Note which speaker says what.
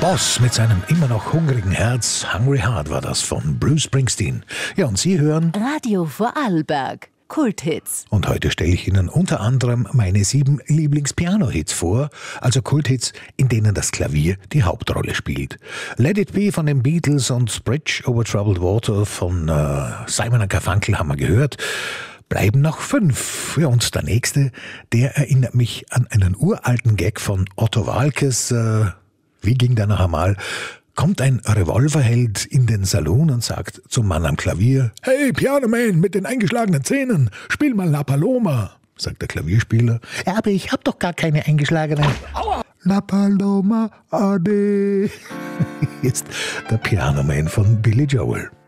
Speaker 1: Boss mit seinem immer noch hungrigen Herz, Hungry Heart war das von Bruce Springsteen. Ja, und Sie hören
Speaker 2: Radio Vorarlberg, Kulthits.
Speaker 1: Und heute stelle ich Ihnen unter anderem meine 7 Lieblings-Piano-Hits vor, also Kulthits, in denen das Klavier die Hauptrolle spielt. Let It Be von den Beatles und Bridge Over Troubled Water von Simon & Garfunkel haben wir gehört. Bleiben noch 5. Ja, und der nächste, der erinnert mich an einen uralten Gag von Otto Waalkes. Wie ging der noch einmal? Kommt ein Revolverheld in den Salon und sagt zum Mann am Klavier: Hey, Pianoman mit den eingeschlagenen Zähnen, spiel mal La Paloma. Sagt der Klavierspieler: Ja, aber ich hab doch gar keine eingeschlagenen. Aua. La Paloma, ade. Jetzt der Pianoman von Billy Joel.